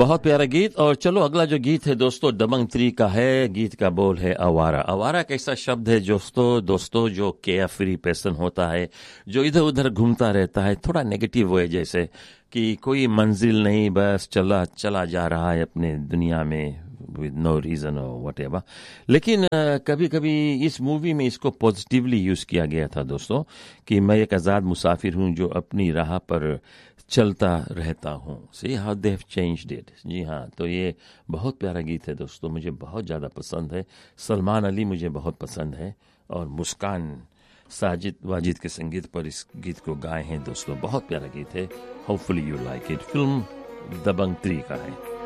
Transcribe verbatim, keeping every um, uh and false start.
बहुत प्यारा गीत। और चलो अगला जो गीत है दोस्तों दबंग थ्री का है। गीत का बोल है आवारा। आवारा कैसा शब्द है दोस्तों दोस्तों जो केयर फ्री पर्सन होता है, जो इधर उधर घूमता रहता है, थोड़ा नेगेटिव है, जैसे कि कोई मंजिल नहीं, बस चला चला जा रहा है अपने दुनिया में विद नो रीजन और व्हाटएवर। लेकिन कभी कभी इस मूवी में इसको पॉजिटिवली यूज किया गया था दोस्तों, कि मैं एक आजाद मुसाफिर हूं जो अपनी राह पर चलता रहता हूँ। See how they have changed it. जी हाँ, तो ये बहुत प्यारा गीत है दोस्तों, मुझे बहुत ज़्यादा पसंद है। सलमान अली मुझे बहुत पसंद है और मुस्कान साजिद वाजिद के संगीत पर इस गीत को गाए हैं दोस्तों। बहुत प्यारा गीत है। Hopefully you like it. Film Dabangg three का है।